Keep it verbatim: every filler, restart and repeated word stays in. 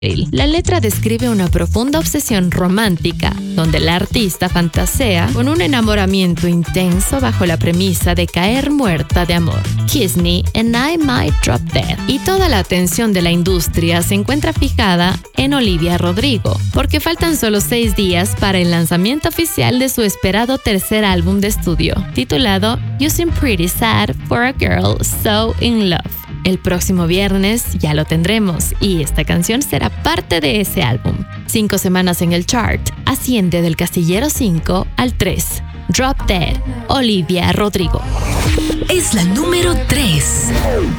La letra describe una profunda obsesión romántica, donde la artista fantasea con un enamoramiento intenso bajo la premisa de caer muerta de amor. Kiss me and I might drop dead. Y toda la atención de la industria se encuentra fijada en Olivia Rodrigo, porque faltan solo seis días para el lanzamiento oficial de su esperado tercer álbum de estudio, titulado You Seem Pretty Sad for a Girl So in Love. El próximo viernes ya lo tendremos y esta canción será parte de ese álbum. Cinco semanas en el chart, asciende del casillero cinco al tres. Drop Dead, Olivia Rodrigo. Es la número tres.